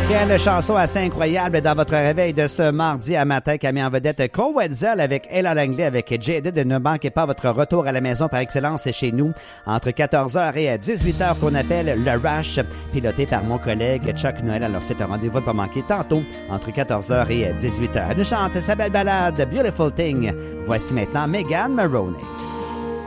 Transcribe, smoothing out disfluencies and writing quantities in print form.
Quelle chanson assez incroyable dans votre réveil de ce mardi à matin, qui a mis en vedette Cole Wetzel avec Ella Langley avec Jaded. Ne manquez pas votre retour à la maison par excellence chez nous entre 14h et 18h qu'on appelle le Rush, piloté par mon collègue Chuck Noël. Alors c'est un rendez-vous à ne pas manquer tantôt entre 14h et 18h. Elle nous chante sa belle ballade Beautiful Thing. Voici maintenant Megan Maroney.